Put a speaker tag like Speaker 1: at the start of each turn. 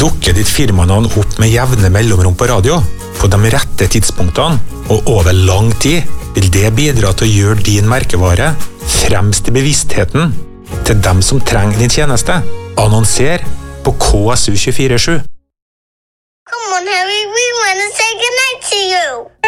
Speaker 1: Dukker ditt firmanavn opp med jevne mellomrom på radio, på de rette tidspunktene og over lang tid, vil det bidra til å gjøre din merkevare fremst i bevisstheten til dem som trenger din tjeneste. Annonser på KSU 24/7.
Speaker 2: Come on, Harry, we want to say goodnight to you.